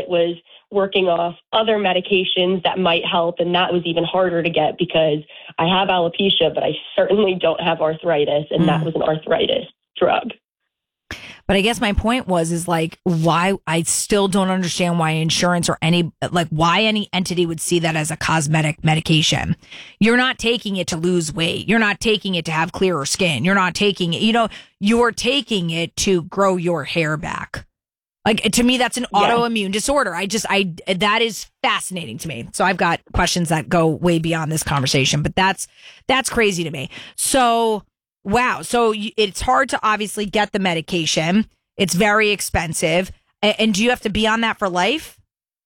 it was working off other medications that might help. And that was even harder to get because I have alopecia, but I certainly don't have arthritis. And that was an arthritis drug. But I guess my point is like, why I still don't understand why insurance or why any entity would see that as a cosmetic medication. You're not taking it to lose weight. You're not taking it to have clearer skin. You're not taking it, you're taking it to grow your hair back. Like, to me, that's an autoimmune disorder. That is fascinating to me. So I've got questions that go way beyond this conversation, but that's crazy to me. So, wow. So it's hard to obviously get the medication. It's very expensive. And do you have to be on that for life?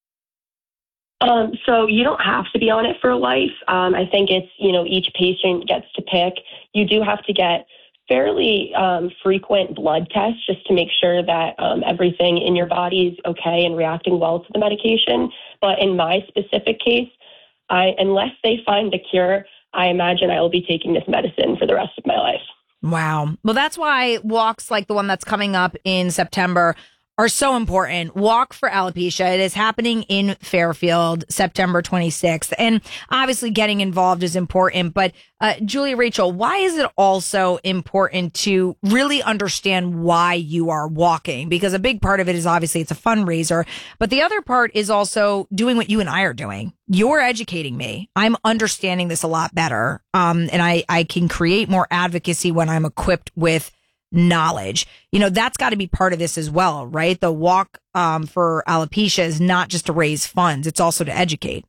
So you don't have to be on it for life. I think it's, each patient gets to pick. You do have to get fairly frequent blood tests just to make sure that everything in your body is okay and reacting well to the medication. But in my specific case, unless they find the cure, I imagine I will be taking this medicine for the rest of my life. Wow. Well, that's why walks like the one that's coming up in September are so important. Walk for Alopecia. It is happening in Fairfield, September 26th. And obviously getting involved is important. But Julia Rachel, why is it also important to really understand why you are walking? Because a big part of it is obviously it's a fundraiser. But the other part is also doing what you and I are doing. You're educating me. I'm understanding this a lot better. And I can create more advocacy when I'm equipped with knowledge. That's got to be part of this as well, right? The walk for alopecia is not just to raise funds, it's also to educate.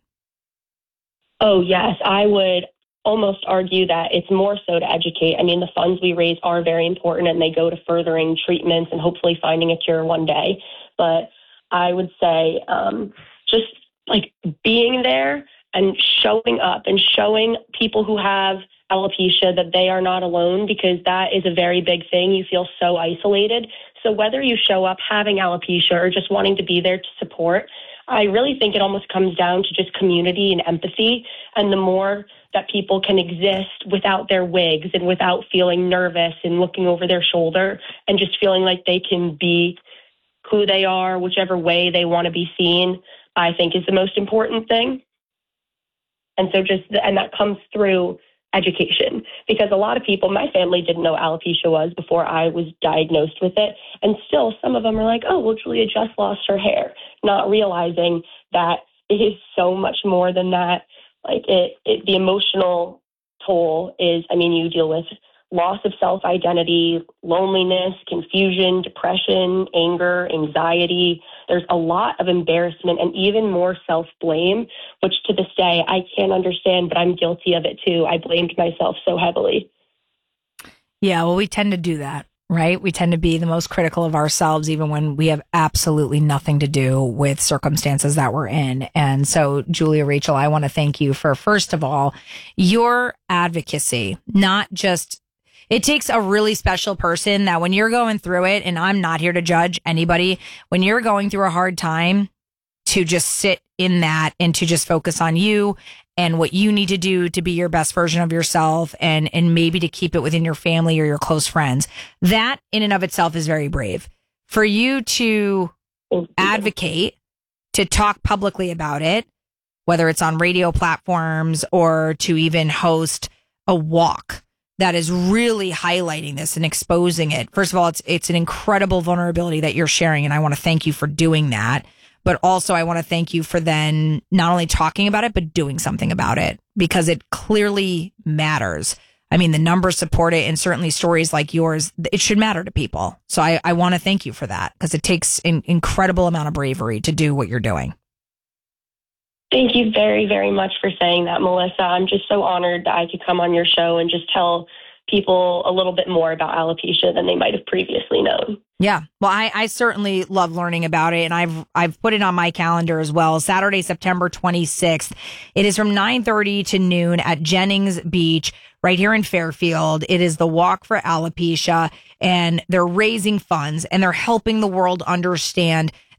Oh, yes. I would almost argue that it's more so to educate. I mean, the funds we raise are very important and they go to furthering treatments and hopefully finding a cure one day. But I would say just like being there and showing up and showing people who have alopecia that they are not alone, because that is a very big thing. You feel so isolated. So whether you show up having alopecia or just wanting to be there to support, I really think it almost comes down to just community and empathy. And the more that people can exist without their wigs and without feeling nervous and looking over their shoulder and just feeling like they can be who they are, whichever way they want to be seen, I think is the most important thing. And so and that comes through education, because a lot of people, my family didn't know alopecia was before I was diagnosed with it. And still some of them are like, oh, well, Julia just lost her hair, not realizing that it is so much more than that. Like the emotional toll is, you deal with loss of self-identity, loneliness, confusion, depression, anger, anxiety. There's a lot of embarrassment and even more self-blame, which to this day I can't understand, but I'm guilty of it too. I blamed myself so heavily. Yeah, well, we tend to do that, right? We tend to be the most critical of ourselves, even when we have absolutely nothing to do with circumstances that we're in. And so, Julia Rachel, I want to thank you for, first of all, your advocacy, not just it takes a really special person that when you're going through it, and I'm not here to judge anybody, when you're going through a hard time, to just sit in that and to just focus on you and what you need to do to be your best version of yourself, and maybe to keep it within your family or your close friends. That in and of itself is very brave. For you to advocate, to talk publicly about it, whether it's on radio platforms or to even host a walk that is really highlighting this and exposing it. First of all, it's an incredible vulnerability that you're sharing, and I want to thank you for doing that. But also, I want to thank you for then not only talking about it, but doing something about it, because it clearly matters. The numbers support it, and certainly stories like yours, it should matter to people. So I want to thank you for that, because it takes an incredible amount of bravery to do what you're doing. Thank you very, very much for saying that, Melissa. I'm just so honored that I could come on your show and just tell people a little bit more about alopecia than they might have previously known. Yeah. Well, I certainly love learning about it, and I've put it on my calendar as well. Saturday, September 26th. It is from 9:30 to noon at Jennings Beach, right here in Fairfield. It is the Walk for Alopecia, and they're raising funds and they're helping the world understand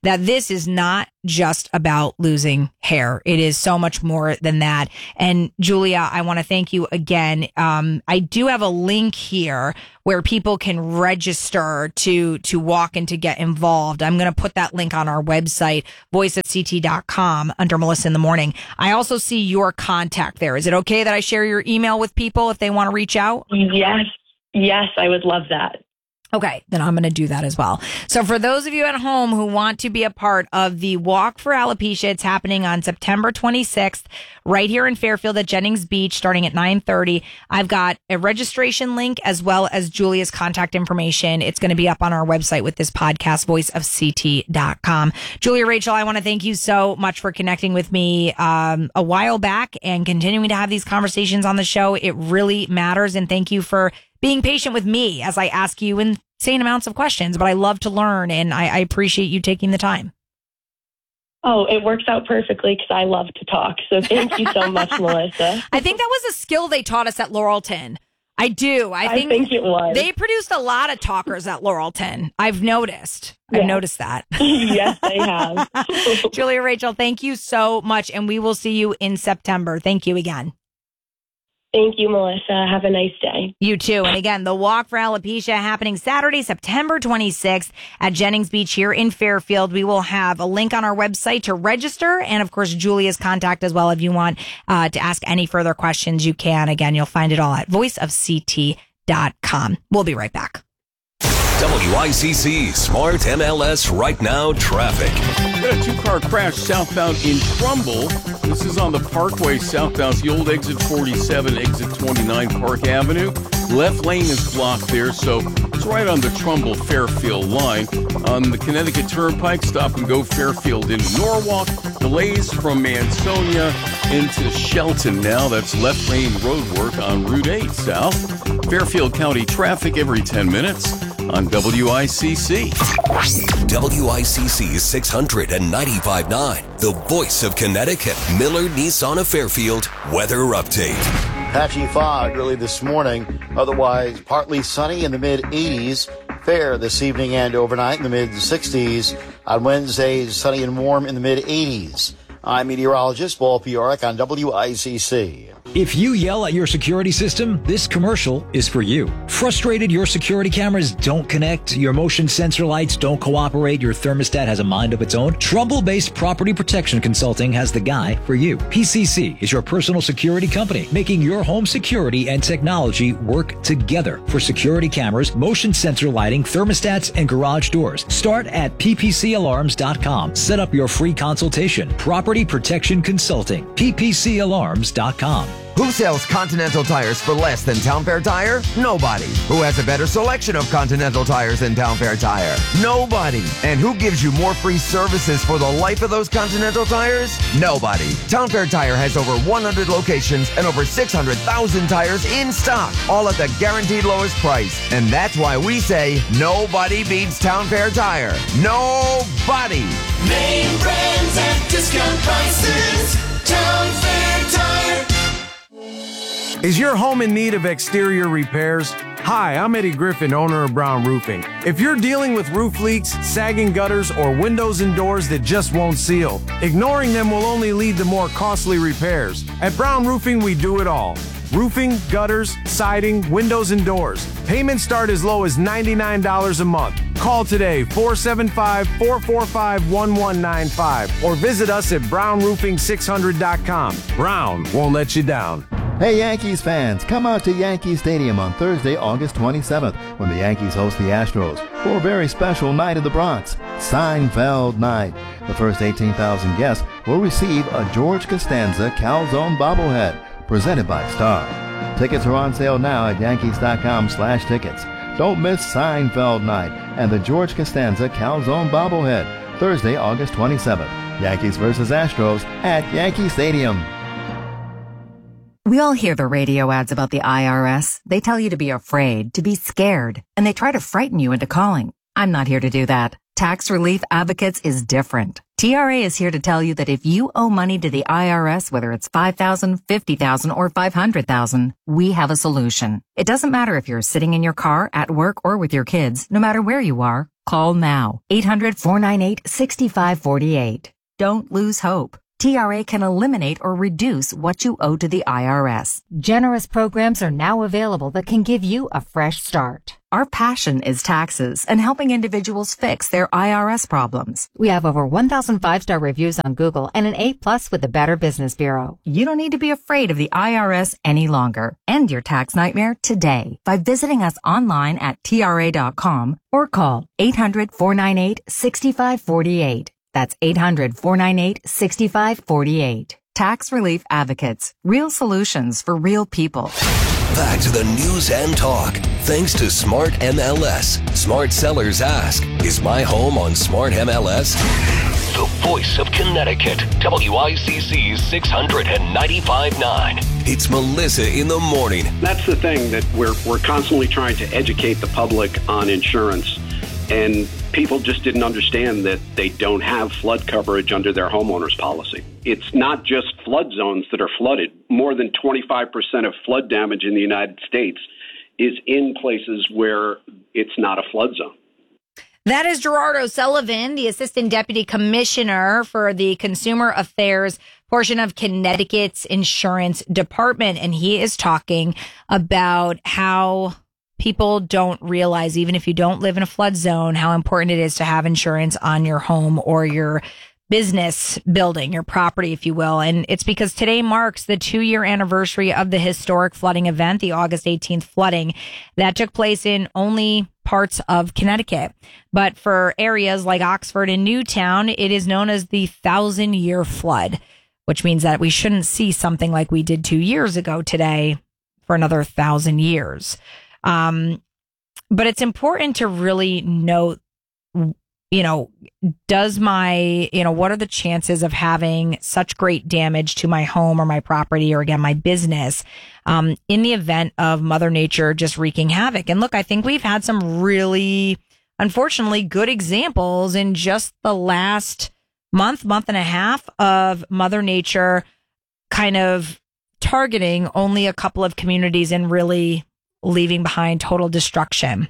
that this is not just about losing hair. It is so much more than that. And Julia, I want to thank you again. I do have a link here where people can register to walk and to get involved. I'm going to put that link on our website, voiceofct.com, under Melissa in the Morning. I also see your contact there. Is it okay that I share your email with people if they want to reach out? Yes, I would love that. Okay, then I'm going to do that as well. So for those of you at home who want to be a part of the Walk for Alopecia, it's happening on September 26th, right here in Fairfield at Jennings Beach, starting at 9:30. I've got a registration link as well as Julia's contact information. It's going to be up on our website with this podcast, voiceofct.com. Julia, Rachel, I want to thank you so much for connecting with me a while back and continuing to have these conversations on the show. It really matters. And thank you for being patient with me as I ask you insane amounts of questions, but I love to learn, and I appreciate you taking the time. Oh, it works out perfectly because I love to talk. So thank you so much, Melissa. I think that was a skill they taught us at Laurelton. I do. I think it was. They produced a lot of talkers at Laurelton. I've noticed. Yeah. I've noticed that. Yes, they have. Julia, Rachel, thank you so much, and we will see you in September. Thank you again. Thank you, Melissa. Have a nice day. You too. And again, the Walk for Alopecia happening Saturday, September 26th at Jennings Beach here in Fairfield. We will have a link on our website to register, and of course, Julia's contact as well. If you want to ask any further questions, you can. Again, you'll find it all at voiceofct.com. We'll be right back. WICC Smart MLS Right Now traffic. Got a two-car crash southbound in Trumbull. This is on the Parkway southbound, the old exit 47, exit 29 Park Avenue. Left lane is blocked there, so it's right on the Trumbull-Fairfield line. On the Connecticut Turnpike, stop and go Fairfield into Norwalk. Delays from Mansonia into Shelton now. That's left lane road work on Route 8 south. Fairfield County traffic every 10 minutes on WICC. WICC 695.9, the voice of Connecticut. Miller Nissan of Fairfield weather update. Patchy fog early this morning, otherwise partly sunny in the mid-80s. Fair this evening and overnight in the mid-60s. On Wednesday, sunny and warm in the mid-80s. I'm meteorologist Paul Piorek on WICC. If you yell at your security system, this commercial is for you. Frustrated your security cameras don't connect, your motion sensor lights don't cooperate, your thermostat has a mind of its own? Trumbull-based Property Protection Consulting has the guy for you. PCC is your personal security company, making your home security and technology work together for security cameras, motion sensor lighting, thermostats, and garage doors. Start at ppcalarms.com. Set up your free consultation. Property Protection Consulting, ppcalarms.com. Who sells Continental tires for less than Town Fair Tire? Nobody. Who has a better selection of Continental tires than Town Fair Tire? Nobody. And who gives you more free services for the life of those Continental tires? Nobody. Town Fair Tire has over 100 locations and over 600,000 tires in stock, all at the guaranteed lowest price. And that's why we say nobody beats Town Fair Tire. Nobody. Name brands at discount prices. Town Fair Tire. Is your home in need of exterior repairs? Hi, I'm Eddie Griffin, owner of Brown Roofing. If you're dealing with roof leaks, sagging gutters, or windows and doors that just won't seal, ignoring them will only lead to more costly repairs. At Brown Roofing, we do it all. Roofing, gutters, siding, windows, and doors. Payments start as low as $99 a month. Call today, 475-445-1195, or visit us at brownroofing600.com. Brown won't let you down. Hey Yankees fans, come out to Yankee Stadium on Thursday, August 27th, when the Yankees host the Astros for a very special night in the Bronx, Seinfeld Night. The first 18,000 guests will receive a George Costanza Calzone bobblehead, presented by Star. Tickets are on sale now at Yankees.com/tickets. Don't miss Seinfeld Night and the George Costanza Calzone bobblehead, Thursday, August 27th. Yankees versus Astros at Yankee Stadium. We all hear the radio ads about the IRS. They tell you to be afraid, to be scared, and they try to frighten you into calling. I'm not here to do that. Tax Relief Advocates is different. TRA is here to tell you that if you owe money to the IRS, whether it's $5,000, $50,000, or $500,000, we have a solution. It doesn't matter if you're sitting in your car, at work, or with your kids. No matter where you are, Call now. 800-498-6548. Don't lose hope. TRA can eliminate or reduce what you owe to the IRS. Generous programs are now available that can give you a fresh start. Our passion is taxes and helping individuals fix their IRS problems. We have over 1,000 5-star reviews on Google and an A+ with the Better Business Bureau. You don't need to be afraid of the IRS any longer. End your tax nightmare today by visiting us online at TRA.com or call 800-498-6548. That's 800-498-6548. Tax Relief Advocates. Real solutions for real people. Back to the news and talk. Thanks to Smart MLS. Smart sellers ask, is my home on Smart MLS? The voice of Connecticut. WICC 695.9. It's Melissa in the morning. That's the thing, that we're constantly trying to educate the public on insurance. And people just didn't understand that they don't have flood coverage under their homeowner's policy. It's not just flood zones that are flooded. More than 25% of flood damage in the United States is in places where it's not a flood zone. That is Gerard O'Sullivan, the Assistant Deputy Commissioner for the Consumer Affairs portion of Connecticut's Insurance Department. And he is talking about how people don't realize, even if you don't live in a flood zone, how important it is to have insurance on your home or your business building, your property, if you will. And it's because today marks the 2-year anniversary of the historic flooding event, the August 18th flooding that took place in only parts of Connecticut. But for areas like Oxford and Newtown, it is known as the 1,000-year flood, which means that we shouldn't see something like we did 2 years ago today for another 1,000 years. But it's important to really note, does my, what are the chances of having such great damage to my home or my property or, again, my business, in the event of Mother Nature just wreaking havoc? And look, I think we've had some really, unfortunately, good examples in just the last month and a half of Mother Nature kind of targeting only a couple of communities and really leaving behind total destruction.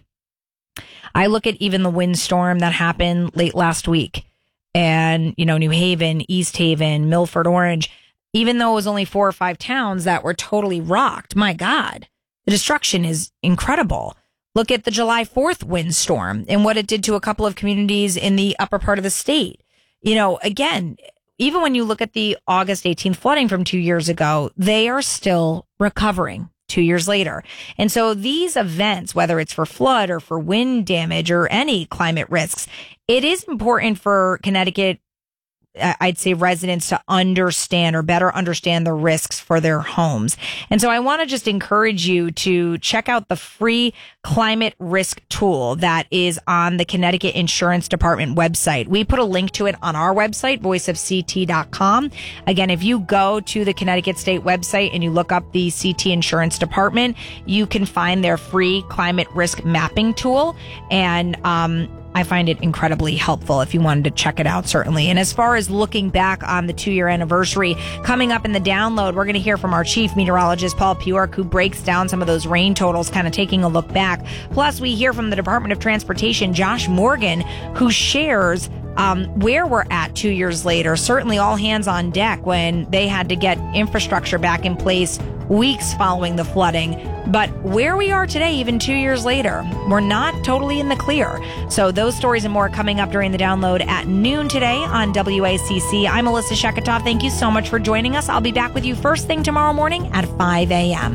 I look at even the windstorm that happened late last week and, New Haven, East Haven, Milford, Orange, even though it was only 4 or 5 towns that were totally rocked. My God, the destruction is incredible. Look at the July 4th windstorm and what it did to a couple of communities in the upper part of the state. Again, even when you look at the August 18th flooding from 2 years ago, they are still recovering 2 years later. And so these events, whether it's for flood or for wind damage or any climate risks, it is important for Connecticut, I'd say, residents to understand or better understand the risks for their homes. And so I want to just encourage you to check out the free climate risk tool that is on the Connecticut Insurance Department website. We put a link to it on our website, voiceofct.com. Again, if you go to the Connecticut State website and you look up the CT Insurance Department, you can find their free climate risk mapping tool. And, I find it incredibly helpful if you wanted to check it out, certainly. And as far as looking back on the 2-year anniversary, coming up in the download, we're going to hear from our chief meteorologist, Paul Pjork, who breaks down some of those rain totals, kind of taking a look back. Plus, we hear from the Department of Transportation, Josh Morgan, who shares where we're at 2 years later. Certainly all hands on deck when they had to get infrastructure back in place weeks following the flooding. But where we are today, even 2 years later, we're not totally in the clear. So those stories and more coming up during the download at noon today on WACC. I'm Melissa Sheketoff. Thank you so much for joining us. I'll be back with you first thing tomorrow morning at 5 a.m.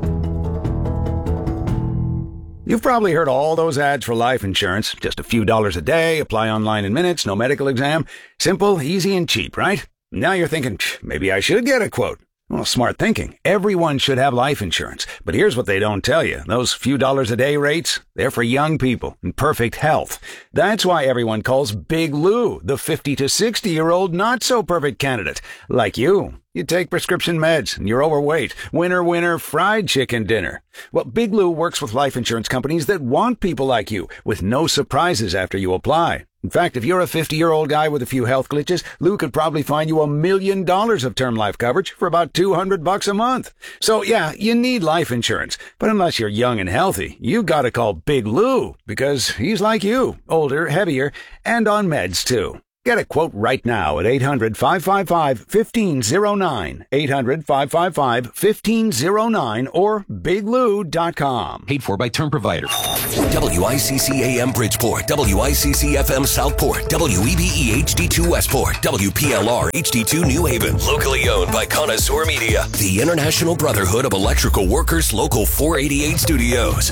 You've probably heard all those ads for life insurance. Just a few dollars a day, apply online in minutes, no medical exam. Simple, easy, and cheap, right? Now you're thinking, maybe I should get a quote. Well, smart thinking. Everyone should have life insurance. But here's what they don't tell you. Those few dollars a day rates, they're for young people in perfect health. That's why everyone calls Big Lou the 50 to 60-year-old not-so-perfect candidate. Like you. You take prescription meds and you're overweight. Winner, winner, fried chicken dinner. Well, Big Lou works with life insurance companies that want people like you with no surprises after you apply. In fact, if you're a 50-year-old guy with a few health glitches, Lou could probably find you $1 million of term life coverage for about $200 a month. So yeah, you need life insurance. But unless you're young and healthy, you gotta call Big Lou, because he's like you, older, heavier, and on meds too. Get a quote right now at 800-555-1509, 800-555-1509, or biglou.com. Paid for by term provider. WICC AM Bridgeport, WICC FM Southport, WEBE HD2 Westport, WPLR HD2 New Haven. Locally owned by Connoisseur Media, the International Brotherhood of Electrical Workers, Local 488 Studios.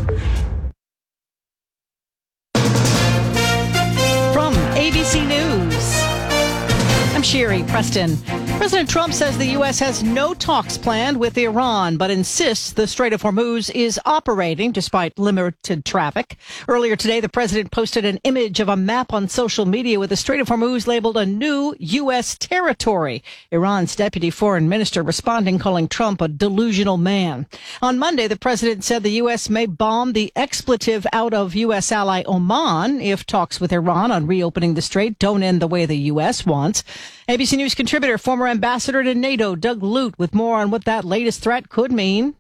From ABC News, I'm Sherry Preston. President Trump says the U.S. has no talks planned with Iran, but insists the Strait of Hormuz is operating despite limited traffic. Earlier today, the president posted an image of a map on social media with the Strait of Hormuz labeled a new U.S. territory. Iran's deputy foreign minister responding, calling Trump a delusional man. On Monday, the president said the U.S. may bomb the expletive out of U.S. ally Oman if talks with Iran on reopening the strait don't end the way the U.S. wants. ABC News contributor, former ambassador to NATO, Doug Lute, with more on what that latest threat could mean.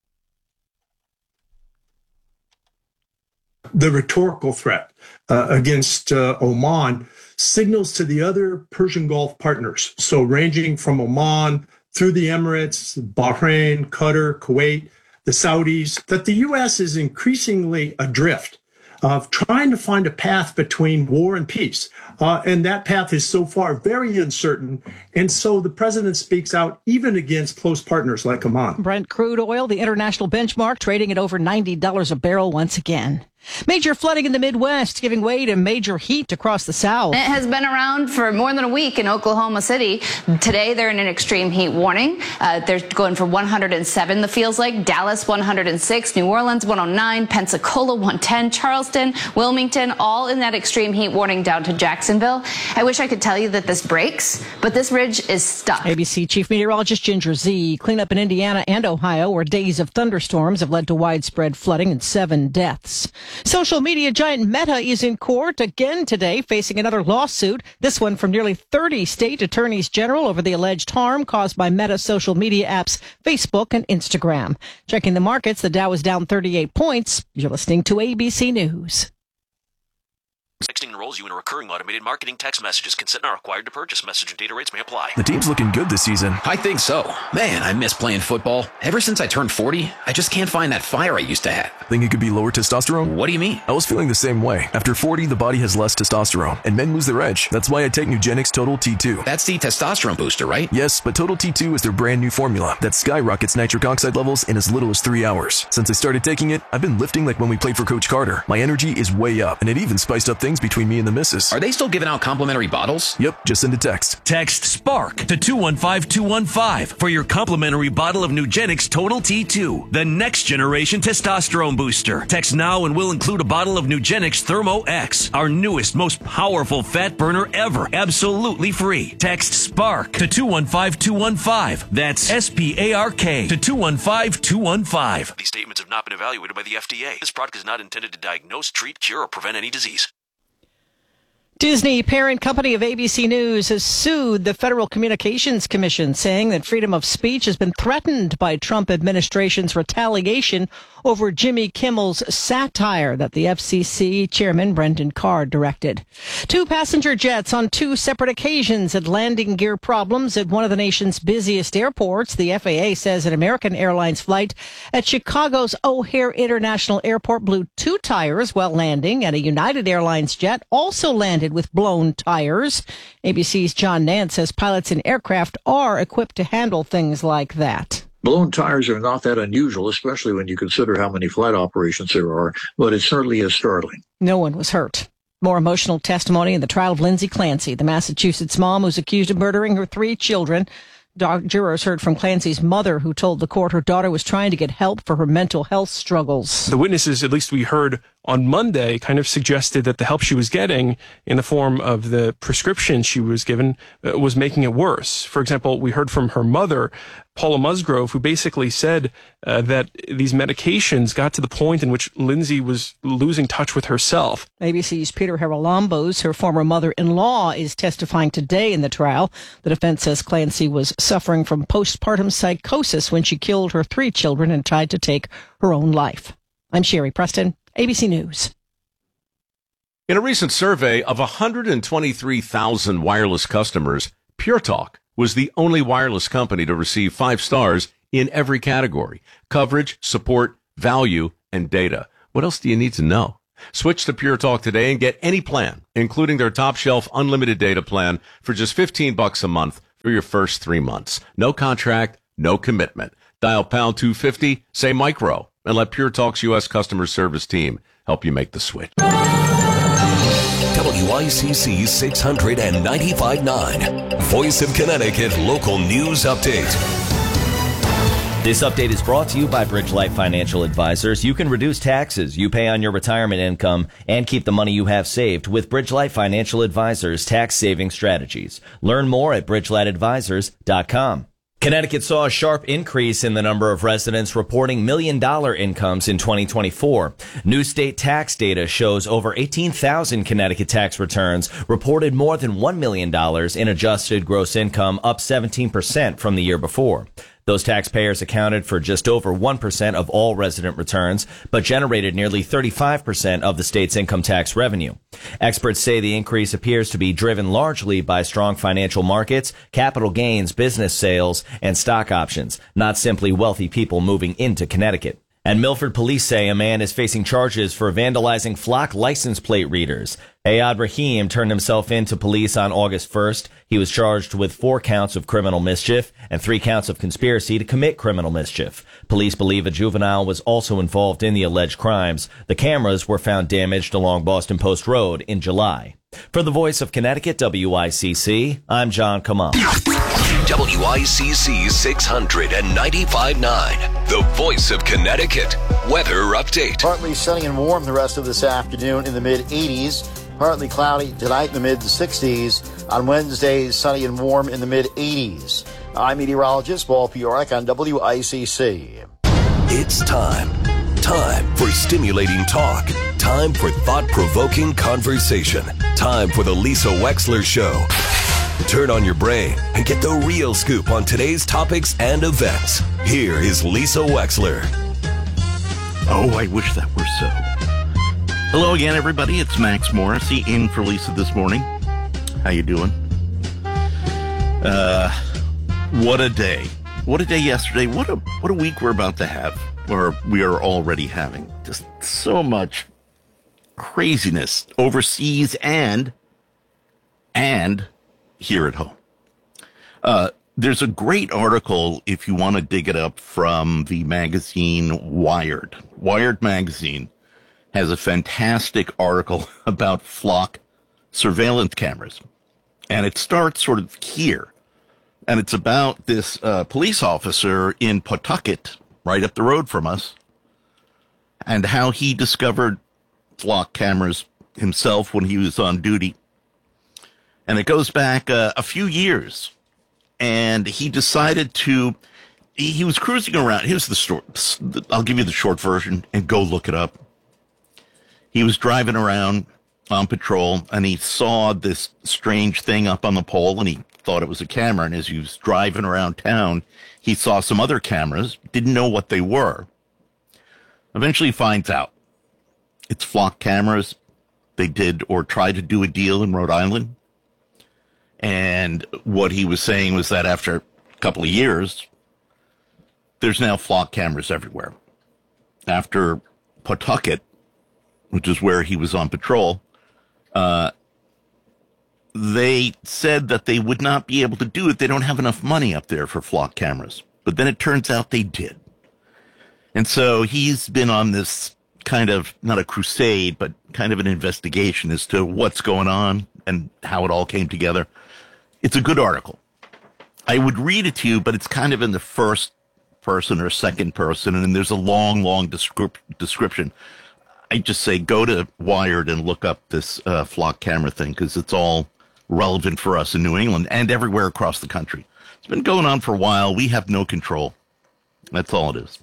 The rhetorical threat against Oman signals to the other Persian Gulf partners. So ranging from Oman through the Emirates, Bahrain, Qatar, Kuwait, the Saudis, that the U.S. is increasingly adrift of trying to find a path between war and peace. And that path is so far very uncertain. And so the president speaks out even against close partners like Oman. Brent crude oil, the international benchmark, trading at over $90 a barrel once again. Major flooding in the Midwest, giving way to major heat across the South. It has been around for more than a week in Oklahoma City. Today, they're in an extreme heat warning. They're going for 107, the feels like. Dallas, 106. New Orleans, 109. Pensacola, 110. Charleston, Wilmington, all in that extreme heat warning down to Jacksonville. I wish I could tell you that this breaks, but this ridge is stuck. ABC Chief Meteorologist Ginger Z. Cleanup in Indiana and Ohio, where days of thunderstorms have led to widespread flooding and 7 deaths. Social media giant Meta is in court again today, facing another lawsuit, this one from nearly 30 state attorneys general over the alleged harm caused by Meta social media apps Facebook and Instagram. Checking the markets, the Dow is down 38 points. You're listening to ABC News. Texting enrolls you in a recurring automated marketing text messages. Consent not required to purchase. Message and data rates may apply. The team's looking good this season. I think so. Man, I miss playing football. Ever since I turned 40, I just can't find that fire I used to have. Think it could be lower testosterone? What do you mean? I was feeling the same way. After 40, the body has less testosterone, and men lose their edge. That's why I take Nugenix Total T2. That's the testosterone booster, right? Yes, but Total T2 is their brand new formula that skyrockets nitric oxide levels in as little as 3 hours. Since I started taking it, I've been lifting like when we played for Coach Carter. My energy is way up, and it even spiced up things between me and the missus. Are they still giving out complimentary bottles? Yep, just send a text. Text SPARK to 215-215 for your complimentary bottle of Nugenix Total T2, the next generation testosterone booster. Text now and we'll include a bottle of Nugenix Thermo X, our newest, most powerful fat burner ever, absolutely free. Text SPARK to 215-215. That's SPARK to 215-215. These statements have not been evaluated by the FDA. This product is not intended to diagnose, treat, cure, or prevent any disease. Disney, parent company of ABC News, has sued the Federal Communications Commission, saying that freedom of speech has been threatened by Trump administration's retaliation over Jimmy Kimmel's satire that the FCC chairman Brendan Carr directed. 2 passenger jets on 2 separate occasions had landing gear problems at one of the nation's busiest airports. The FAA says an American Airlines flight at Chicago's O'Hare International Airport blew 2 tires while landing, and a United Airlines jet also landed with blown tires. ABC's John Nance says pilots in aircraft are equipped to handle things like that. Blown tires are not that unusual, especially when you consider how many flight operations there are, but it certainly is startling. No one was hurt. More emotional testimony in the trial of Lindsay Clancy, the Massachusetts mom who's accused of murdering her 3 children. Jurors heard from Clancy's mother, who told the court her daughter was trying to get help for her mental health struggles. The witnesses, at least we heard, on Monday kind of suggested that the help she was getting in the form of the prescription she was given was making it worse. For example, we heard from her mother, Paula Musgrove, who basically said that these medications got to the point in which Lindsay was losing touch with herself. ABC's Peter Haralambos, her former mother-in-law, is testifying today in the trial. The defense says Clancy was suffering from postpartum psychosis when she killed her 3 children and tried to take her own life. I'm Sherry Preston, ABC News. In a recent survey of 123,000 wireless customers, Pure Talk was the only wireless company to receive 5 stars in every category: coverage, support, value, and data. What else do you need to know? Switch to Pure Talk today and get any plan, including their top shelf unlimited data plan, for just $15 a month for your first 3 months. No contract, no commitment. Dial pound 250, say micro, and let Pure Talk's U.S. customer service team help you make the switch. WICC 695.9, Voice of Connecticut Local News Update. This update is brought to you by Bridgelight Financial Advisors. You can reduce taxes you pay on your retirement income and keep the money you have saved with Bridgelight Financial Advisors tax saving strategies. Learn more at bridgelightadvisors.com. Connecticut saw a sharp increase in the number of residents reporting million-dollar incomes in 2024. New state tax data shows over 18,000 Connecticut tax returns reported more than $1 million in adjusted gross income, up 17% from the year before. Those taxpayers accounted for just over 1% of all resident returns, but generated nearly 35% of the state's income tax revenue. Experts say the increase appears to be driven largely by strong financial markets, capital gains, business sales, and stock options, not simply wealthy people moving into Connecticut. And Milford police say a man is facing charges for vandalizing Flock license plate readers. Ayad Rahim turned himself in to police on August 1st. He was charged with 4 counts of criminal mischief and 3 counts of conspiracy to commit criminal mischief. Police believe a juvenile was also involved in the alleged crimes. The cameras were found damaged along Boston Post Road in July. For the Voice of Connecticut, WICC, I'm John Kamal. WICC 695.9, the Voice of Connecticut weather update. Partly sunny and warm the rest of this afternoon in the mid-80s. Partly cloudy tonight in the mid-60s. On Wednesday, sunny and warm in the mid-80s. I'm meteorologist Paul Piorek on WICC. It's time for stimulating talk. Time for thought-provoking conversation. Time for the Lisa Wexler Show. Turn on your brain and get the real scoop on today's topics and events. Here is Lisa Wexler. Oh, I wish that were so. Hello again, everybody. It's Max Morrissey in for Lisa this morning. How you doing? What a day. What a day yesterday. What a week we're about to have, or we are already having. Just so much craziness overseas and here at home. There's a great article, if you want to dig it up, from the magazine Wired. Wired magazine has a fantastic article about Flock surveillance cameras. And it starts sort of here. And it's about this police officer in Pawtucket, right up the road from us, and how he discovered Flock cameras himself when he was on duty. And it goes back a few years. And he decided he was cruising around. Here's the story. I'll give you the short version and go look it up. He was driving around on patrol and he saw this strange thing up on the pole and he thought it was a camera. And as he was driving around town, he saw some other cameras, didn't know what they were. Eventually he finds out it's Flock cameras. They did or tried to do a deal in Rhode Island. And what he was saying was that after a couple of years, there's now Flock cameras everywhere. After Pawtucket, which is where he was on patrol, they said that they would not be able to do it. They don't have enough money up there for Flock cameras. But then it turns out they did. And so he's been on this kind of, not a crusade, but kind of an investigation as to what's going on and how it all came together. It's a good article. I would read it to you, but it's kind of in the first person or second person, and there's a long, long description. I just say go to Wired and look up this flock camera thing, because it's all relevant for us in New England and everywhere across the country. It's been going on for a while. We have no control. That's all it is.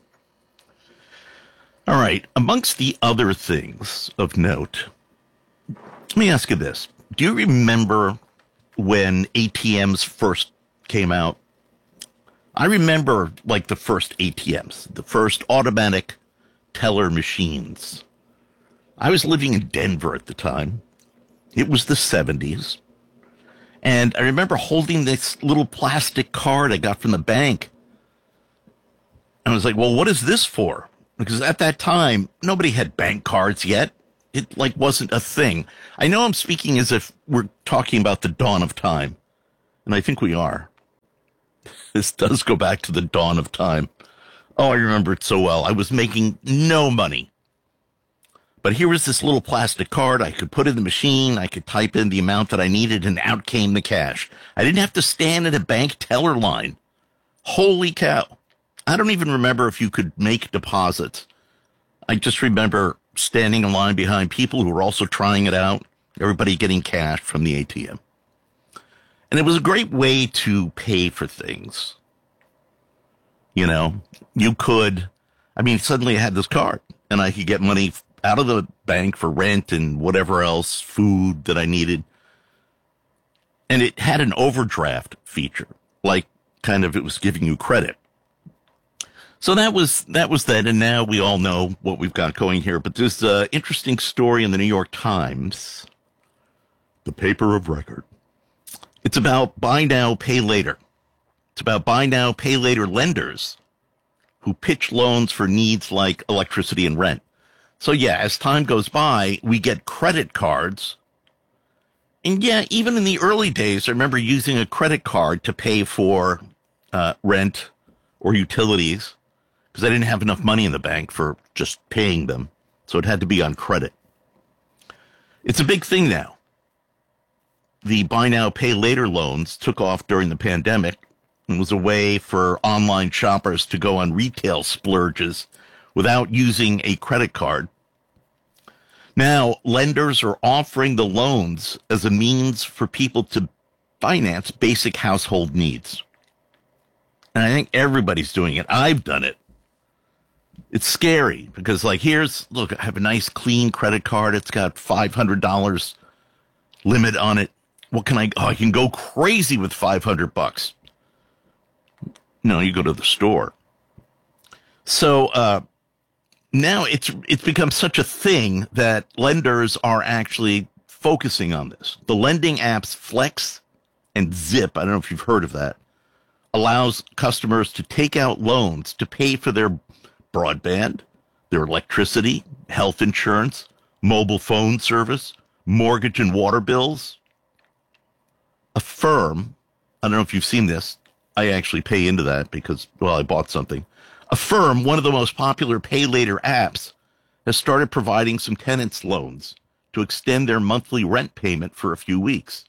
All right. Amongst the other things of note, let me ask you this. Do you remember when ATMs first came out? I remember like the first ATMs, the first automatic teller machines. I was living in Denver at the time. It was the 70s. And I remember holding this little plastic card I got from the bank. And I was like, well, what is this for? Because at that time, nobody had bank cards yet. It like wasn't a thing. I know I'm speaking as if we're talking about the dawn of time. And I think we are. This does go back to the dawn of time. Oh, I remember it so well. I was making no money. But here was this little plastic card. I could put in the machine. I could type in the amount that I needed, and out came the cash. I didn't have to stand in a bank teller line. Holy cow. I don't even remember if you could make deposits. I just remember standing in line behind people who were also trying it out, everybody getting cash from the ATM. And it was a great way to pay for things. You know, you could, suddenly I had this card, and I could get money out of the bank for rent and whatever else, food that I needed. And it had an overdraft feature, like kind of it was giving you credit. So that was that. And now we all know what we've got going here. But there's an interesting story in the New York Times, the paper of record. It's about buy now, pay later. It's about buy now, pay later lenders who pitch loans for needs like electricity and rent. So yeah, as time goes by, we get credit cards. And yeah, even in the early days, I remember using a credit card to pay for rent or utilities because I didn't have enough money in the bank for just paying them. So it had to be on credit. It's a big thing now. The buy now, pay later loans took off during the pandemic and was a way for online shoppers to go on retail splurges without using a credit card. Now, lenders are offering the loans as a means for people to finance basic household needs. And I think everybody's doing it. I've done it. It's scary because, like, look, I have a nice clean credit card. It's got $500 limit on it. What can I can go crazy with $500. No, you go to the store. So, now it's become such a thing that lenders are actually focusing on this. The lending apps Flex and Zip, I don't know if you've heard of that, allows customers to take out loans to pay for their broadband, their electricity, health insurance, mobile phone service, mortgage and water bills. Affirm, I don't know if you've seen this. I actually pay into that because, I bought something. Affirm, one of the most popular pay later apps, has started providing some tenants loans to extend their monthly rent payment for a few weeks.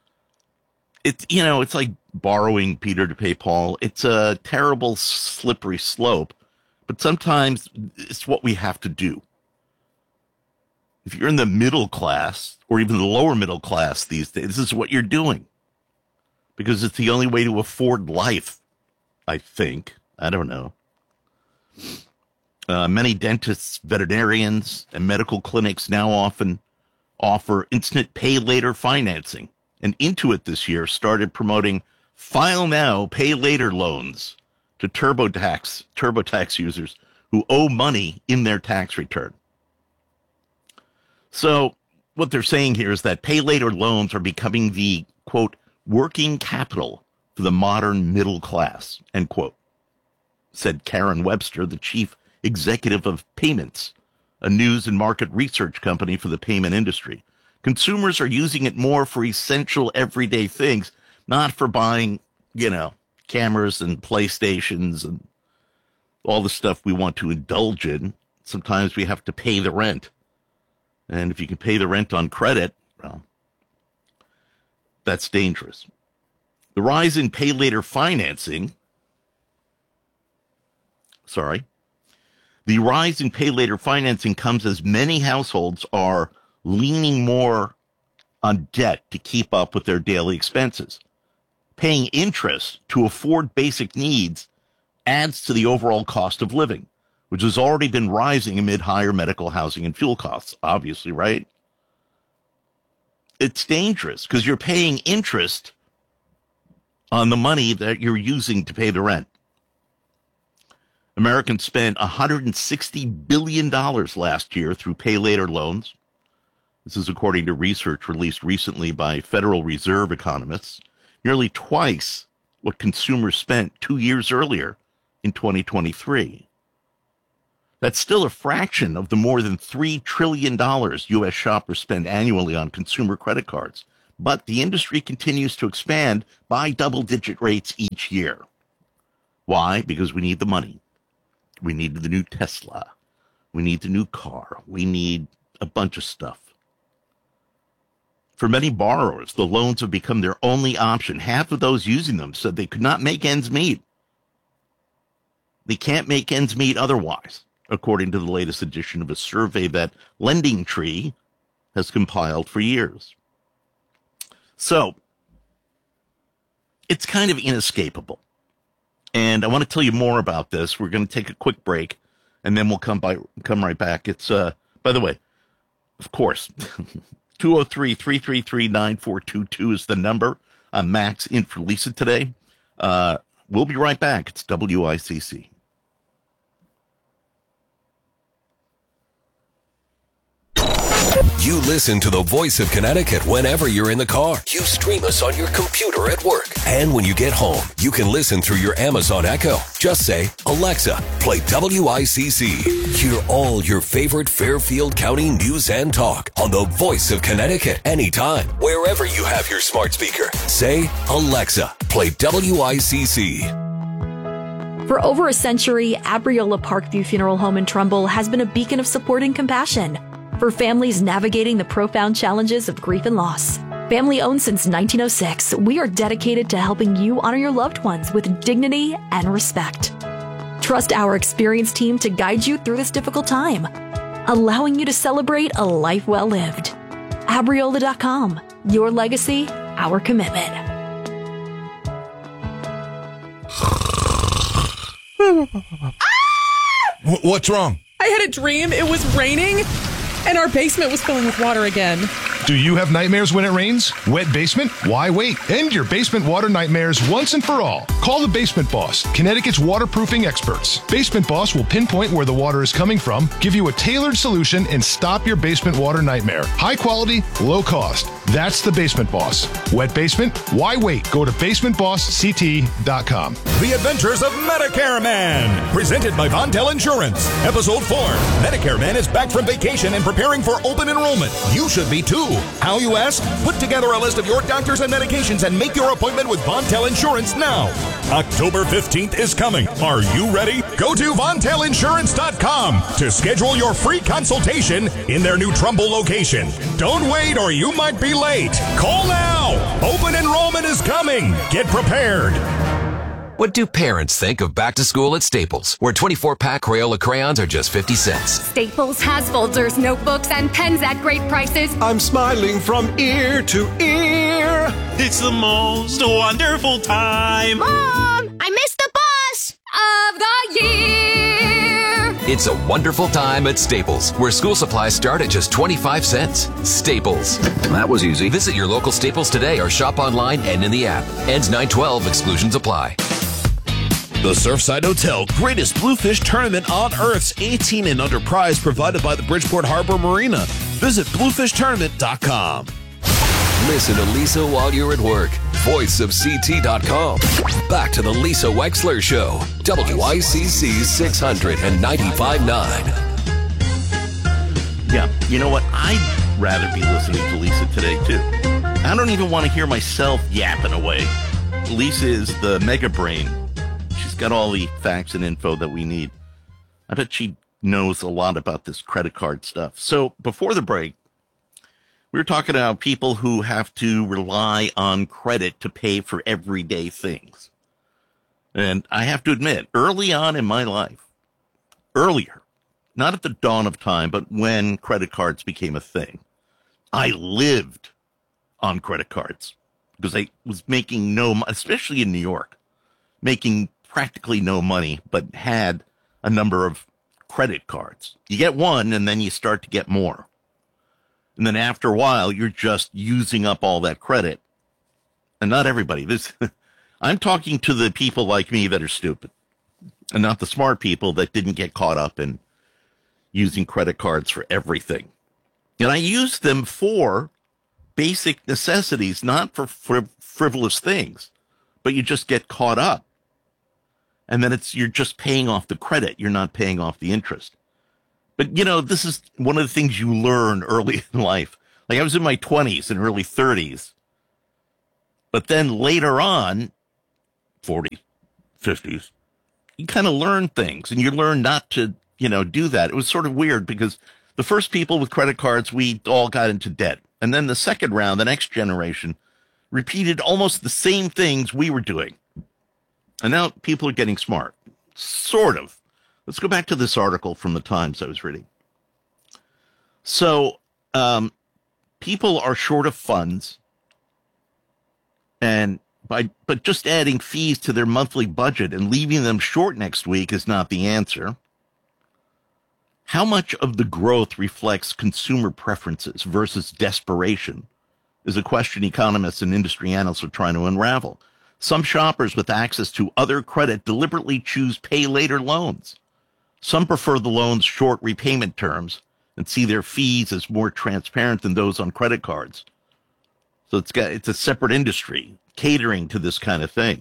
It's like borrowing Peter to pay Paul. It's a terrible, slippery slope, but sometimes it's what we have to do. If you're in the middle class or even the lower middle class these days, this is what you're doing because it's the only way to afford life, I think. I don't know. Many dentists, veterinarians, and medical clinics now often offer instant pay later financing. And Intuit this year started promoting file now, pay later loans to TurboTax users who owe money in their tax return. So what they're saying here is that pay later loans are becoming the, quote, working capital for the modern middle class, end quote, said Karen Webster, the chief executive of Payments, a news and market research company for the payment industry. Consumers are using it more for essential everyday things, not for buying, cameras and PlayStations and all the stuff we want to indulge in. Sometimes we have to pay the rent. And if you can pay the rent on credit, well, that's dangerous. The rise in pay later financing, The rise in pay later financing comes as many households are leaning more on debt to keep up with their daily expenses. Paying interest to afford basic needs adds to the overall cost of living, which has already been rising amid higher medical, housing, and fuel costs, obviously, right? It's dangerous because you're paying interest on the money that you're using to pay the rent. Americans spent $160 billion last year through pay later loans. This is according to research released recently by Federal Reserve economists, nearly twice what consumers spent 2 years earlier in 2023. That's still a fraction of the more than $3 trillion U.S. shoppers spend annually on consumer credit cards. But the industry continues to expand by double-digit rates each year. Why? Because we need the money. We need the new Tesla. We need the new car. We need a bunch of stuff. For many borrowers, the loans have become their only option. Half of those using them said they could not make ends meet. They can't make ends meet otherwise, according to the latest edition of a survey that LendingTree has compiled for years. So, it's kind of inescapable. And I want to tell you more about this. We're going to take a quick break, and then we'll come right back. It's, by the way, of course, 203-333-9422 is the number. I'm Max in for Lisa today. We'll be right back. It's WICC. You listen to the voice of Connecticut whenever you're in the car. You stream us on your computer at work. And when you get home, you can listen through your Amazon Echo. Just say, Alexa, play WICC. Hear all your favorite Fairfield County news and talk on the voice of Connecticut anytime, wherever you have your smart speaker. Say, Alexa, play WICC. For over a century, Abriola Parkview Funeral Home in Trumbull has been a beacon of support and compassion for families navigating the profound challenges of grief and loss. Family owned since 1906, we are dedicated to helping you honor your loved ones with dignity and respect. Trust our experienced team to guide you through this difficult time, allowing you to celebrate a life well lived. Abriola.com, your legacy, our commitment. What's wrong? I had a dream. It was raining, and our basement was filling with water again. Do you have nightmares when it rains? Wet basement? Why wait? End your basement water nightmares once and for all. Call the Basement Boss, Connecticut's waterproofing experts. Basement Boss will pinpoint where the water is coming from, give you a tailored solution, and stop your basement water nightmare. High quality, low cost. That's the Basement Boss. Wet basement? Why wait? Go to basementbossct.com. The Adventures of Medicare Man, presented by Vontel Insurance. Episode 4. Medicare Man is back from vacation and preparing for open enrollment. You should be too. How, you ask? Put together a list of your doctors and medications and make your appointment with Vontel Insurance now. October 15th is coming. Are you ready? Go to VontelInsurance.com to schedule your free consultation in their new Trumbull location. Don't wait or you might be late. Call now. Open enrollment is coming. Get prepared. What do parents think of back to school at Staples, where 24-pack Crayola crayons are just 50 cents? Staples has folders, notebooks, and pens at great prices. I'm smiling from ear to ear. It's the most wonderful time. Mom, I missed the bus of the year. It's a wonderful time at Staples, where school supplies start at just 25 cents. Staples. That was easy. Visit your local Staples today or shop online and in the app. Ends 9/12. Exclusions apply. The Surfside Hotel Greatest Bluefish Tournament on Earth's 18 and under prize provided by the Bridgeport Harbor Marina. Visit bluefishtournament.com. Listen to Lisa while you're at work. VoiceOfCT.com. Back to the Lisa Wexler Show. WICC 695.9. Yeah, you know what? I'd rather be listening to Lisa today, too. I don't even want to hear myself yapping away. Lisa is the mega brain. She's got all the facts and info that we need. I bet she knows a lot about this credit card stuff. So before the break, we were talking about people who have to rely on credit to pay for everyday things. And I have to admit, early on in my life, earlier, not at the dawn of time, but when credit cards became a thing. I lived on credit cards because I was making especially in New York, making practically no money, but had a number of credit cards. You get one and then you start to get more. And then after a while, you're just using up all that credit. And not everybody. I'm talking to the people like me that are stupid and not the smart people that didn't get caught up in using credit cards for everything. And I use them for basic necessities, not for frivolous things, but you just get caught up. And then you're just paying off the credit. You're not paying off the interest. But, this is one of the things you learn early in life. Like I was in my 20s and early 30s. But then later on, 40s, 50s, you kind of learn things and you learn not to, do that. It was sort of weird because the first people with credit cards, we all got into debt. And then the second round, the next generation, repeated almost the same things we were doing. And now people are getting smart. Sort of. Let's go back to this article from the Times I was reading. So, people are short of funds, but just adding fees to their monthly budget and leaving them short next week is not the answer. How much of the growth reflects consumer preferences versus desperation is a question economists and industry analysts are trying to unravel. Some shoppers with access to other credit deliberately choose pay later loans. Some prefer the loan's short repayment terms and see their fees as more transparent than those on credit cards. So it's a separate industry catering to this kind of thing.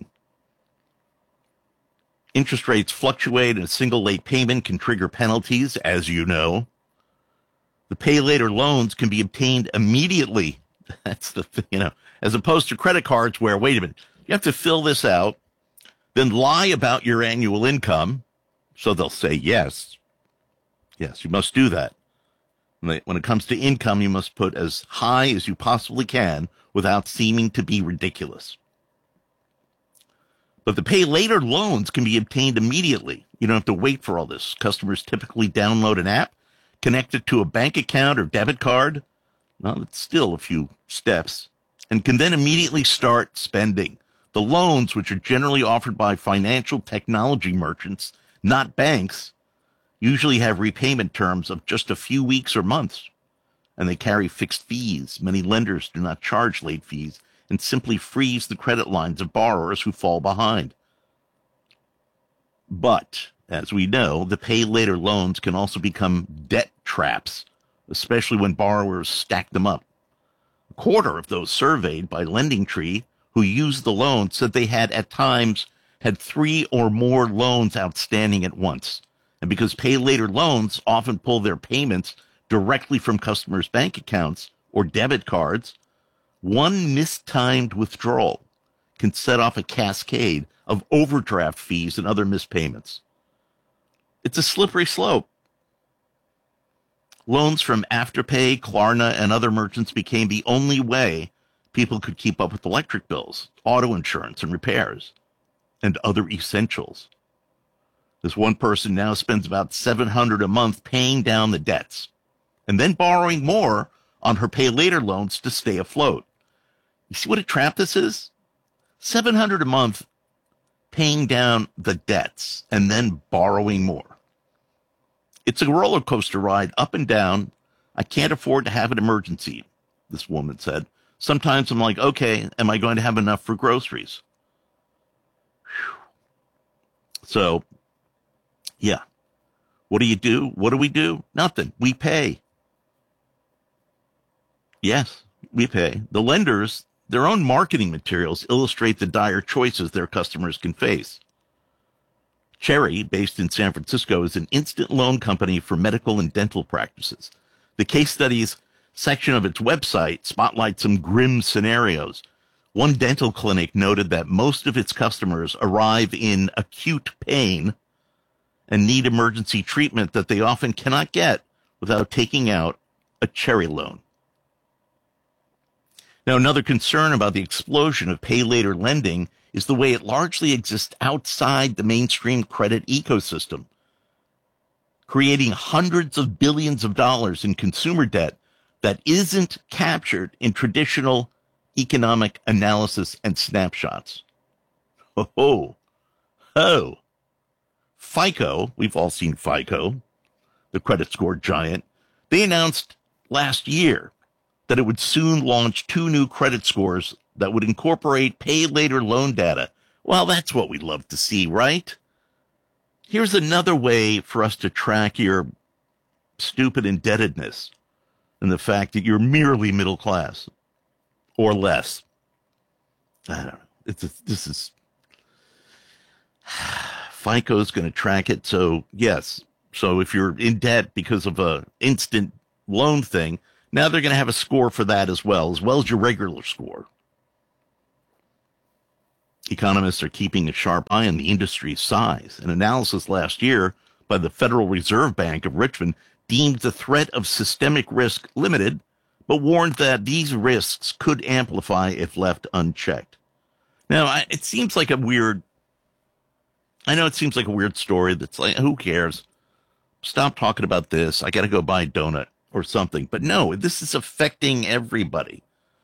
Interest rates fluctuate and a single late payment can trigger penalties, as you know. The pay later loans can be obtained immediately. That's the thing, as opposed to credit cards where, wait a minute, you have to fill this out, then lie about your annual income. So they'll say, yes, you must do that. When it comes to income, you must put as high as you possibly can without seeming to be ridiculous. But the pay later loans can be obtained immediately. You don't have to wait for all this. Customers typically download an app, connect it to a bank account or debit card. Well, it's still a few steps, and can then immediately start spending. The loans, which are generally offered by financial technology merchants, not banks, usually have repayment terms of just a few weeks or months, and they carry fixed fees. Many lenders do not charge late fees and simply freeze the credit lines of borrowers who fall behind. But, as we know, the pay later loans can also become debt traps, especially when borrowers stack them up. A quarter of those surveyed by LendingTree who used the loan said they had at times had 3 or more loans outstanding at once. And because pay later loans often pull their payments directly from customers' bank accounts or debit cards, one mistimed withdrawal can set off a cascade of overdraft fees and other missed payments. It's a slippery slope. Loans from Afterpay, Klarna, and other merchants became the only way people could keep up with electric bills, auto insurance, and repairs, and other essentials. This one person now spends about $700 a month paying down the debts and then borrowing more on her pay later loans to stay afloat. You see what a trap this is? $700 a month paying down the debts and then borrowing more. It's a roller coaster ride up and down. I can't afford to have an emergency, this woman said. Sometimes I'm like, okay, am I going to have enough for groceries? Whew. So, yeah. What do? What do we do? Nothing. We pay. Yes, we pay. The lenders, their own marketing materials illustrate the dire choices their customers can face. Cherry, based in San Francisco, is an instant loan company for medical and dental practices. The case studies section of its website spotlights some grim scenarios. One dental clinic noted that most of its customers arrive in acute pain and need emergency treatment that they often cannot get without taking out a Cherry loan. Now, another concern about the explosion of pay later lending is the way it largely exists outside the mainstream credit ecosystem. creating hundreds of billions of dollars in consumer debt that isn't captured in traditional economic analysis and snapshots. Oh. FICO, we've all seen FICO, the credit score giant. They announced last year that it would soon launch 2 new credit scores that would incorporate pay-later loan data. Well, that's what we'd love to see, right? Here's another way for us to track your stupid indebtedness and the fact that you're merely middle class or less. I don't know. This is FICO's going to track it. So, yes. So if you're in debt because of a instant loan thing, now they're going to have a score for that as well as your regular score. Economists are keeping a sharp eye on the industry's size. An analysis last year by the Federal Reserve Bank of Richmond deemed the threat of systemic risk limited, but warned that these risks could amplify if left unchecked. Now, it seems like a weird story that's like, who cares? Stop talking about this. I got to go buy a donut or something. But no, this is affecting everybody.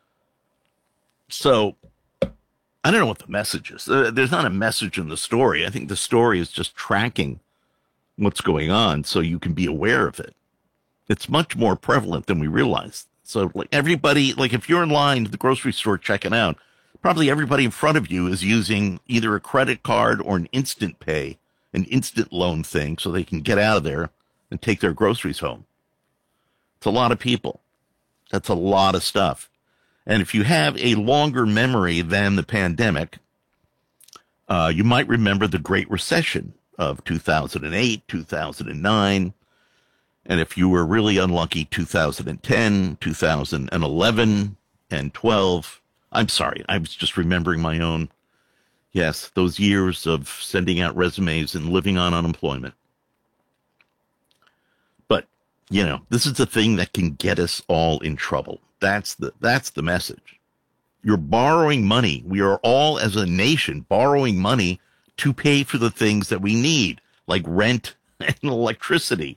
So I don't know what the message is. There's not a message in the story. I think the story is just tracking what's going on so you can be aware of it. It's much more prevalent than we realize. So like everybody, like if you're in line at the grocery store checking out, probably everybody in front of you is using either a credit card or an instant pay, an instant loan thing so they can get out of there and take their groceries home. It's a lot of people. That's a lot of stuff. And if you have a longer memory than the pandemic, you might remember the Great Recession of 2008, 2009. And if you were really unlucky, 2010, 2011, and 12. I'm sorry, I was just remembering my own. Yes, those years of sending out resumes and living on unemployment. But, you know, this is the thing that can get us all in trouble. That's the message. You're borrowing money. We are all, as a nation, borrowing money to pay for the things that we need, like rent and electricity.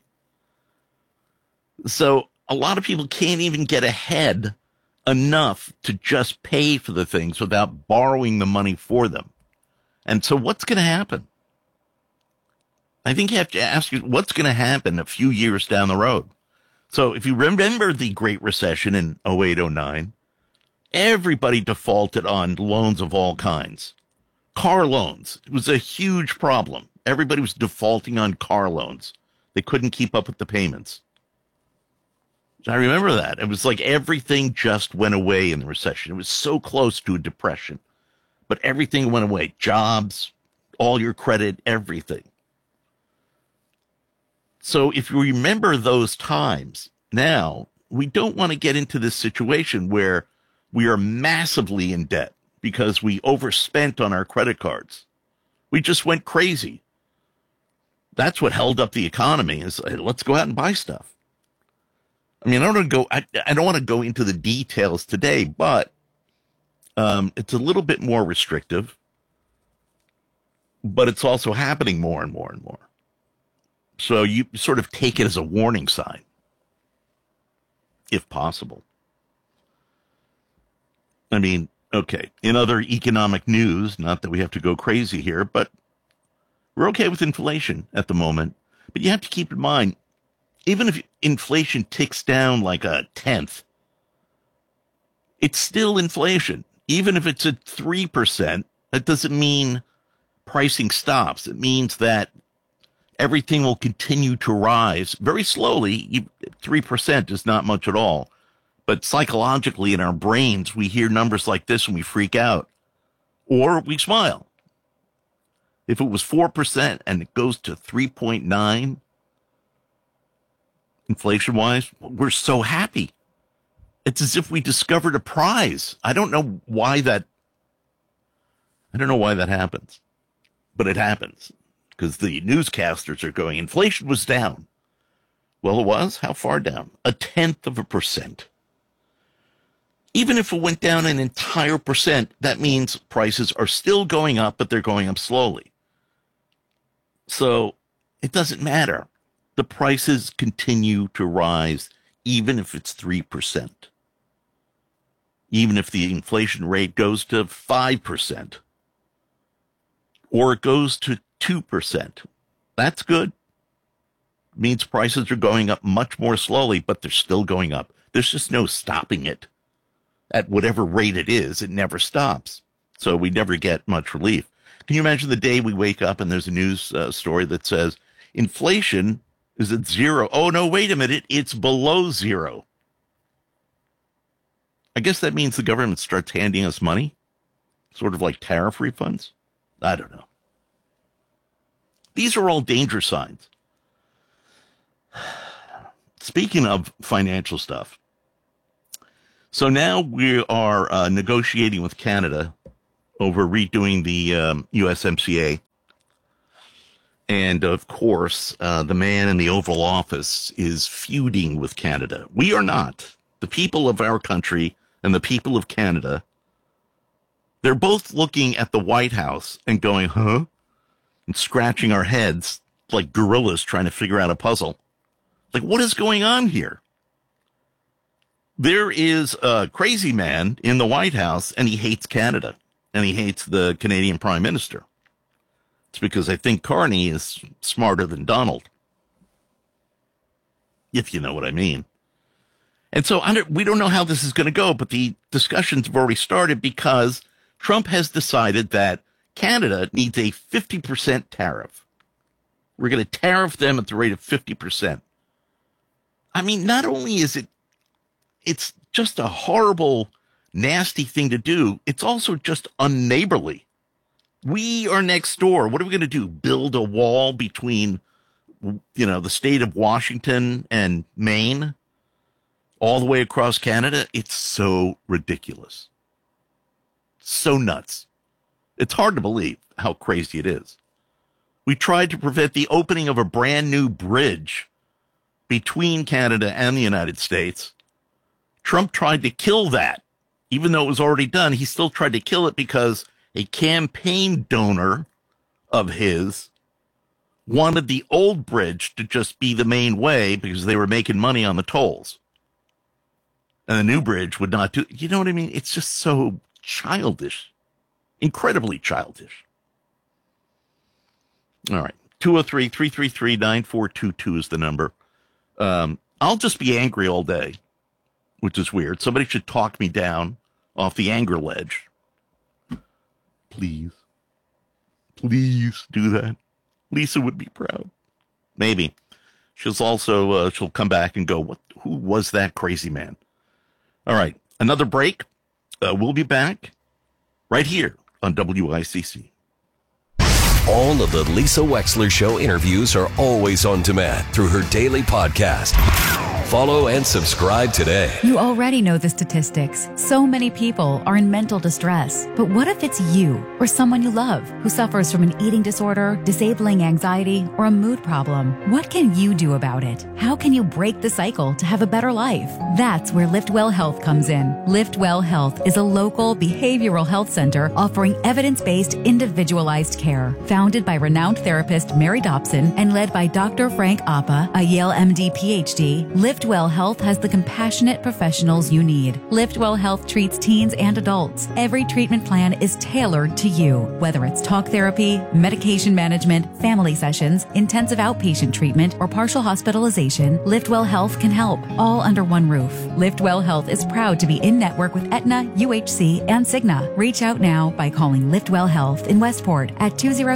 So a lot of people can't even get ahead enough to just pay for the things without borrowing the money for them. And so what's going to happen? I think you have to ask you what's going to happen a few years down the road. So if you remember the Great Recession in 08-09, everybody defaulted on loans of all kinds. Car loans. It was a huge problem. Everybody was defaulting on car loans. They couldn't keep up with the payments. I remember that. It was like everything just went away in the recession. It was so close to a depression, but everything went away. Jobs, all your credit, everything. So if you remember those times, now we don't want to get into this situation where we are massively in debt because we overspent on our credit cards. We just went crazy. That's what held up the economy is let's go out and buy stuff. I mean, I don't want to go into the details today, but it's a little bit more restrictive, but it's also happening more and more and more. So you sort of take it as a warning sign, if possible. I mean, okay, in other economic news, not that we have to go crazy here, but we're okay with inflation at the moment. But you have to keep in mind, even if inflation ticks down like a tenth, it's still inflation. Even if it's at 3%, that doesn't mean pricing stops. It means that everything will continue to rise very slowly. 3% is not much at all. But psychologically in our brains, we hear numbers like this and we freak out. Or we smile. If it was 4% and it goes to 3.9, inflation-wise, we're so happy. It's as if we discovered a prize. I don't know why that happens, but it happens because the newscasters are going, inflation was down. Well, it was? How far down? 0.1%. Even if it went down an entire percent, that means prices are still going up, but they're going up slowly. So it doesn't matter. the prices continue to rise, even if it's 3%. Even if the inflation rate goes to 5%. Or it goes to 2%. That's good. It means prices are going up much more slowly, but they're still going up. There's just no stopping it. At whatever rate it is, it never stops. So we never get much relief. Can you imagine the day we wake up and there's a news story that says inflation is at 0? Oh, no, wait a minute. It's below 0. I guess that means the government starts handing us money, sort of like tariff refunds. I don't know. These are all danger signs. Speaking of financial stuff, so now we are negotiating with Canada over redoing the USMCA. And, of course, the man in the Oval Office is feuding with Canada. We are not. The people of our country and the people of Canada, they're both looking at the White House and going, huh? And scratching our heads like gorillas trying to figure out a puzzle. Like, what is going on here? There is a crazy man in the White House, and he hates Canada, and he hates the Canadian Prime Minister. It's because I think Carney is smarter than Donald, if you know what I mean. And so we don't know how this is going to go, but the discussions have already started because Trump has decided that Canada needs a 50% tariff. We're going to tariff them at the rate of 50%. I mean, not only is it's just a horrible, nasty thing to do, it's also just unneighborly. We are next door. What are we going to do? Build a wall between, the state of Washington and Maine all the way across Canada? It's so ridiculous. So nuts. It's hard to believe how crazy it is. We tried to prevent the opening of a brand new bridge between Canada and the United States. Trump tried to kill that. Even though it was already done, he still tried to kill it because a campaign donor of his wanted the old bridge to just be the main way because they were making money on the tolls. And the new bridge would not do. You know what I mean? It's just so childish. Incredibly childish. All right. 203-333-9422 is the number. I'll just be angry all day, which is weird. Somebody should talk me down off the anger ledge. Please. Please do that. Lisa would be proud. Maybe. She'll come back and go, who was that crazy man? All right. Another break. We'll be back right here on WICC. All of the Lisa Wexler Show interviews are always on demand through her daily podcast. Follow and subscribe today. You already know the statistics. So many people are in mental distress. But what if it's you or someone you love who suffers from an eating disorder, disabling anxiety, or a mood problem? What can you do about it? How can you break the cycle to have a better life? That's where LiftWell Health comes in. LiftWell Health is a local behavioral health center offering evidence-based, individualized care. Founded by renowned therapist Mary Dobson and led by Dr. Frank Appa, a Yale MD PhD, LiftWell Health has the compassionate professionals you need. LiftWell Health treats teens and adults. Every treatment plan is tailored to you. Whether it's talk therapy, medication management, family sessions, intensive outpatient treatment, or partial hospitalization, LiftWell Health can help, all under one roof. LiftWell Health is proud to be in network with Aetna, UHC, and Cigna. Reach out now by calling LiftWell Health in Westport at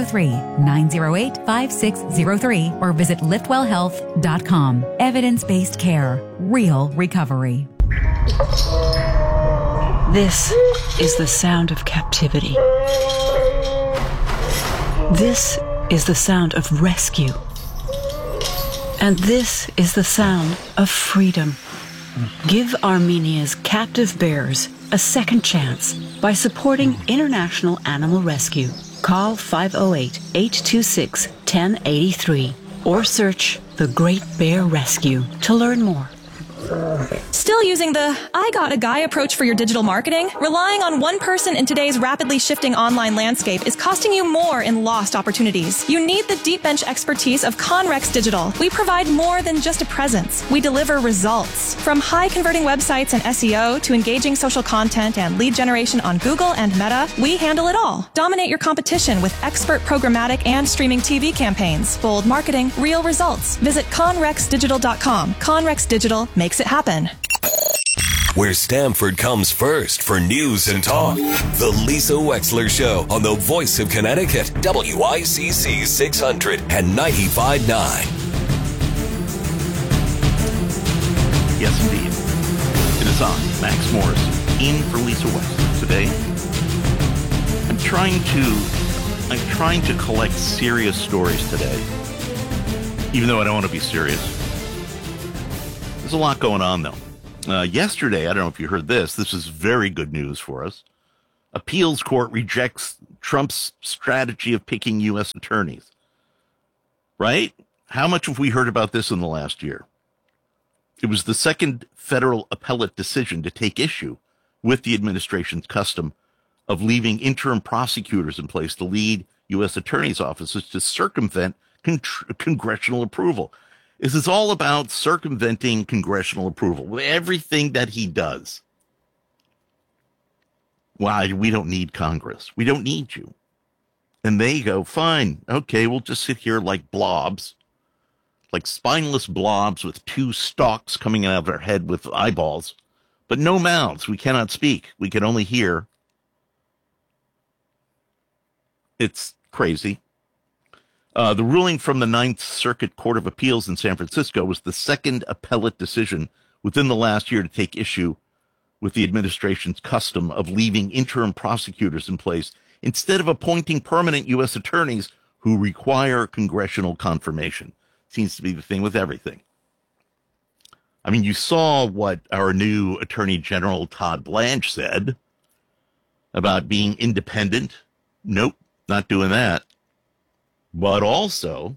203-908-5603 or visit liftwellhealth.com. Evidence-based care, real recovery. This is the sound of captivity. This is the sound of rescue. And this is the sound of freedom. Give Armenia's captive bears a second chance by supporting International Animal Rescue. Call 508-826-1083 or search The Great Bear Rescue to learn more. Still using the I got a guy approach for your digital marketing? Relying on one person in today's rapidly shifting online landscape is costing you more in lost opportunities. You need the deep bench expertise of Conrex Digital. We provide more than just a presence. We deliver results. From high converting websites and SEO to engaging social content and lead generation on Google and Meta, we handle it all. Dominate your competition with expert programmatic and streaming TV campaigns. Bold marketing, real results. Visit conrexdigital.com. Conrex Digital makes it happen. Where Stamford comes first for news and talk. The Lisa Wexler Show on the Voice of Connecticut, WICC 600 and 95.9. Yes, indeed. It is on. Max Morris in for Lisa Wexler today. I'm trying to collect serious stories today, even though I don't want to be serious. There's a lot going on, though. Yesterday, I don't know if you heard this. This is very good news for us. Appeals court rejects Trump's strategy of picking U.S. attorneys. Right? How much have we heard about this in the last year? It was the second federal appellate decision to take issue with the administration's custom of leaving interim prosecutors in place to lead U.S. attorneys' offices to circumvent congressional approval. This is all about circumventing congressional approval. Everything that he does. Why? We don't need Congress. We don't need you. And they go, fine, okay, we'll just sit here like blobs, like spineless blobs with two stalks coming out of our head with eyeballs, but no mouths. We cannot speak. We can only hear. It's crazy. The ruling from the Ninth Circuit Court of Appeals in San Francisco was the second appellate decision within the last year to take issue with the administration's custom of leaving interim prosecutors in place instead of appointing permanent U.S. attorneys who require congressional confirmation. Seems to be the thing with everything. I mean, you saw what our new Attorney General Todd Blanche said about being independent. Nope, not doing that. But also,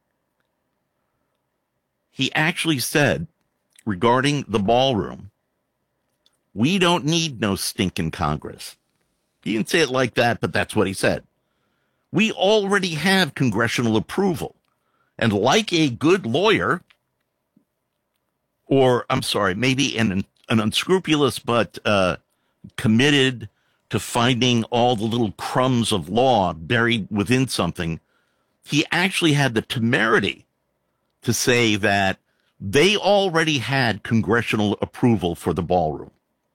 he actually said regarding the ballroom, we don't need no stinking Congress. He didn't say it like that, but that's what he said. We already have congressional approval. And like a good lawyer, or I'm sorry, maybe an unscrupulous but committed to finding all the little crumbs of law buried within something, he actually had the temerity to say that they already had congressional approval for the ballroom.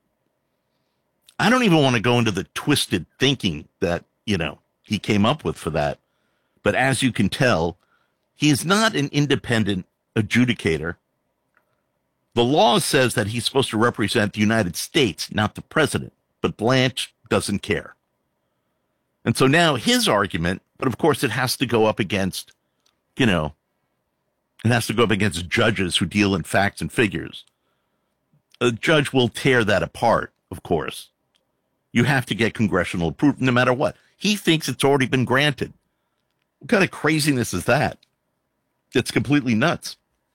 I don't even want to go into the twisted thinking that, he came up with for that. But as you can tell, he is not an independent adjudicator. The law says that he's supposed to represent the United States, not the president. But Blanche doesn't care. And so now his argument, but of course it has to go up against, it has to go up against judges who deal in facts and figures. A judge will tear that apart, of course. You have to get congressional approval no matter what. He thinks it's already been granted. What kind of craziness is that? It's completely nuts.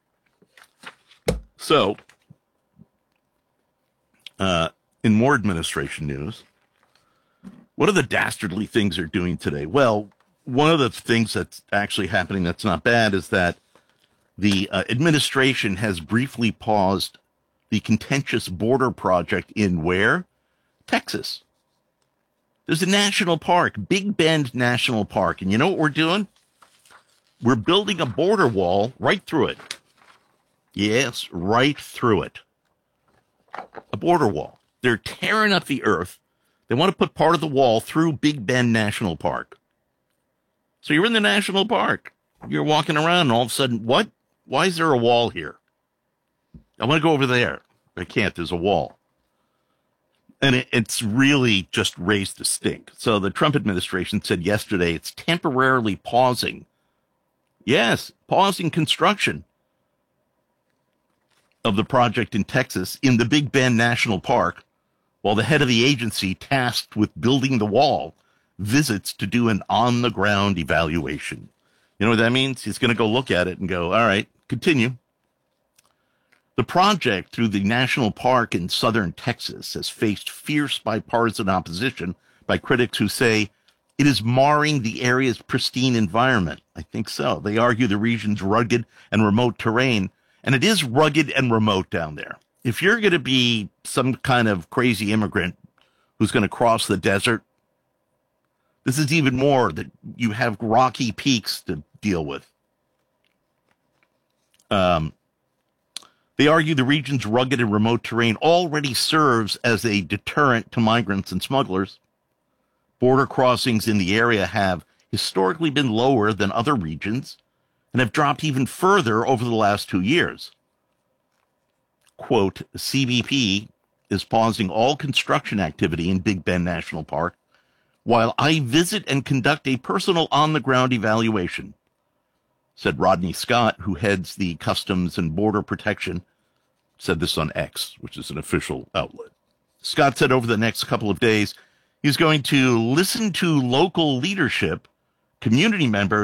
So, in more administration news, what are the dastardly things they're doing today? Well, one of the things that's actually happening that's not bad is that the administration has briefly paused the contentious border project in where? Texas. There's a national park, Big Bend National Park. And you know what we're doing? We're building a border wall right through it. Yes, right through it. A border wall. They're tearing up the earth. They want to put part of the wall through Big Bend National Park. So you're in the national park. You're walking around and all of a sudden, what? Why is there a wall here? I want to go over there. I can't. There's a wall. And it's really just raised a stink. So the Trump administration said yesterday it's temporarily pausing. Yes, pausing construction of the project in Texas in the Big Bend National Park, while the head of the agency tasked with building the wall visits to do an on-the-ground evaluation. You know what that means? He's going to go look at it and go, all right, continue. The project through the national park in southern Texas has faced fierce bipartisan opposition by critics who say it is marring the area's pristine environment. I think so. They argue the region's rugged and remote terrain, and it is rugged and remote down there. If you're going to be some kind of crazy immigrant who's going to cross the desert, this is even more that you have rocky peaks to deal with. They argue the region's rugged and remote terrain already serves as a deterrent to migrants and smugglers. Border crossings in the area have historically been lower than other regions and have dropped even further over the last 2 years. Quote, CBP is pausing all construction activity in Big Bend National Park while I visit and conduct a personal on-the-ground evaluation, said Rodney Scott, who heads the Customs and Border Protection, said this on X, which is an official outlet. Scott said over the next couple of days, he's going to listen to local leadership, community members,